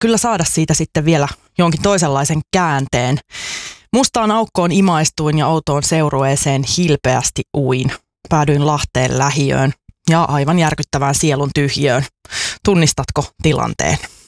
kyllä saada siitä sitten vielä jonkin toisenlaisen käänteen. Mustaan aukkoon imaistuin ja outoon seurueeseen hilpeästi uin. Päädyin Lahteen lähiöön ja aivan järkyttävään sielun tyhjöön. Tunnistatko tilanteen?